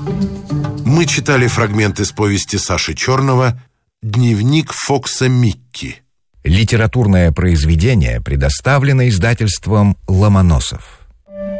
Мы читали фрагмент из повести Саши Черного «Дневник Фокса Микки». Литературное произведение предоставлено издательством «Ломоносов».